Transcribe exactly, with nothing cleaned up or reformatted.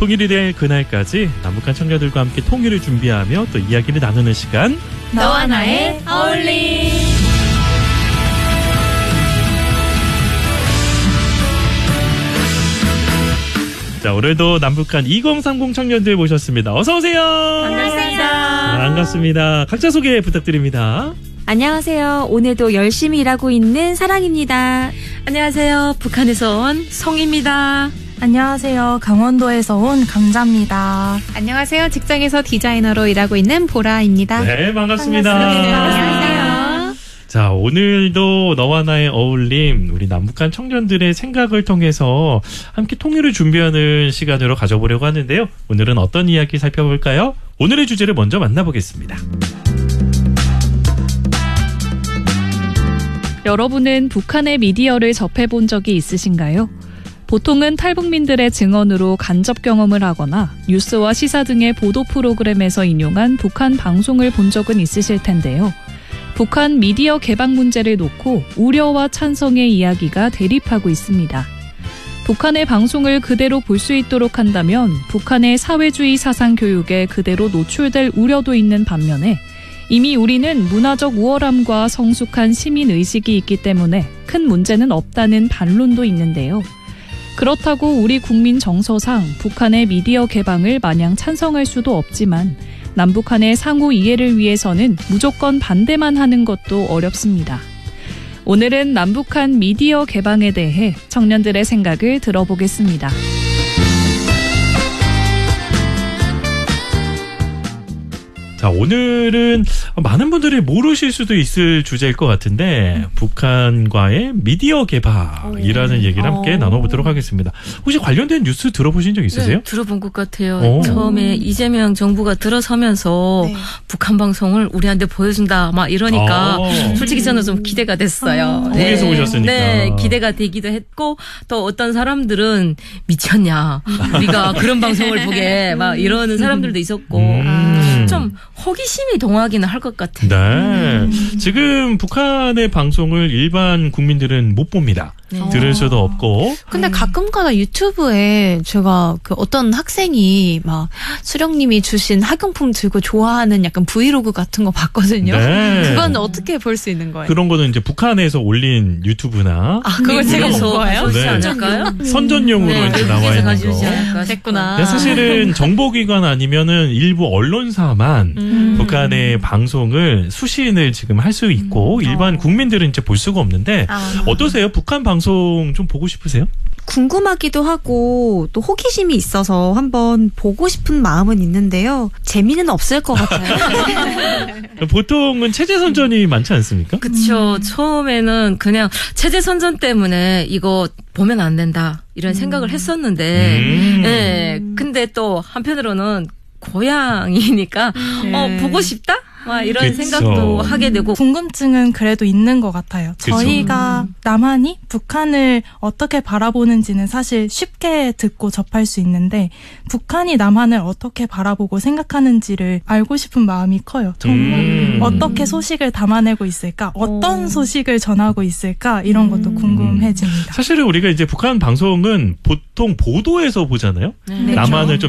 통일이 될 그날까지 남북한 청년들과 함께 통일을 준비하며 또 이야기를 나누는 시간, 너와 나의 어울림. 자, 오늘도 남북한 이공삼공 청년들 모셨습니다. 어서 오세요. 안녕하세요. 반갑습니다. 각자 소개 부탁드립니다. 안녕하세요. 오늘도 열심히 일하고 있는 사랑입니다. 안녕하세요. 북한에서 온 송입니다. 안녕하세요. 강원도에서 온 강자입니다. 안녕하세요. 직장에서 디자이너로 일하고 있는 보라입니다. 네, 반갑습니다. 반갑습니다. 안녕하세요. 자, 오늘도 너와 나의 어울림, 우리 남북한 청년들의 생각을 통해서 함께 통일을 준비하는 시간으로 가져보려고 하는데요. 오늘은 어떤 이야기 살펴볼까요? 오늘의 주제를 먼저 만나보겠습니다. 여러분은 북한의 미디어를 접해본 적이 있으신가요? 보통은 탈북민들의 증언으로 간접 경험을 하거나 뉴스와 시사 등의 보도 프로그램에서 인용한 북한 방송을 본 적은 있으실 텐데요. 북한 미디어 개방 문제를 놓고 우려와 찬성의 이야기가 대립하고 있습니다. 북한의 방송을 그대로 볼 수 있도록 한다면 북한의 사회주의 사상 교육에 그대로 노출될 우려도 있는 반면에 이미 우리는 문화적 우월함과 성숙한 시민의식이 있기 때문에 큰 문제는 없다는 반론도 있는데요. 그렇다고 우리 국민 정서상 북한의 미디어 개방을 마냥 찬성할 수도 없지만 남북한의 상호 이해를 위해서는 무조건 반대만 하는 것도 어렵습니다. 오늘은 남북한 미디어 개방에 대해 청년들의 생각을 들어보겠습니다. 자, 오늘은 많은 분들이 모르실 수도 있을 주제일 것 같은데 음. 북한과의 미디어 개방이라는 오. 얘기를 함께 오. 나눠보도록 하겠습니다. 혹시 관련된 뉴스 들어보신 적 있으세요? 네, 들어본 것 같아요. 오. 처음에 이재명 정부가 들어서면서 네. 북한 방송을 우리한테 보여준다 막 이러니까 아. 솔직히 저는 좀 기대가 됐어요. 아. 네. 거기에서 오셨으니까. 네, 기대가 되기도 했고 또 어떤 사람들은 미쳤냐. 우리가 그런 방송을 보게 막 이러는 사람들도 있었고 음. 좀 호기심이 동하기는 할 것 같아요. 네. 음. 지금 북한의 방송을 일반 국민들은 못 봅니다. 네. 들을 수도 없고. 근데 가끔가다 유튜브에 제가 그 어떤 학생이 막 수령님이 주신 학용품 들고 좋아하는 약간 브이로그 같은 거 봤거든요. 네. 그건 어떻게 볼 수 있는 거예요? 그런 거는 이제 북한에서 올린 유튜브나. 아, 그걸 제가 본 거예요? 네. 않을까요? 선전용으로 네. 이제 나와 있는 거. 됐구나. 사실은 정보기관 아니면은 일부 언론사만 음. 북한의 방송을 수신을 지금 할 수 있고 음. 일반 국민들은 이제 볼 수가 없는데 아. 어떠세요? 북한 방송 좀 보고 싶으세요? 궁금하기도 하고 또 호기심이 있어서 한번 보고 싶은 마음은 있는데요. 재미는 없을 것 같아요. 보통은 체제 선전이 많지 않습니까? 그렇죠. 음. 처음에는 그냥 체제 선전 때문에 이거 보면 안 된다 이런 음. 생각을 했었는데 음. 네. 근데 또 한편으로는 고향이니까 네. 어 보고 싶다? 와, 이런 그쵸. 생각도 하게 되고. 궁금증은 그래도 있는 것 같아요. 그쵸. 저희가 남한이 북한을 어떻게 바라보는지는 사실 쉽게 듣고 접할 수 있는데 북한이 남한을 어떻게 바라보고 생각하는지를 알고 싶은 마음이 커요. 정말 음. 어떻게 소식을 담아내고 있을까? 어떤 오. 소식을 전하고 있을까? 이런 것도 궁금해집니다. 사실은 우리가 이제 북한 방송은 보통 보도에서 보잖아요. 네. 남한을 좀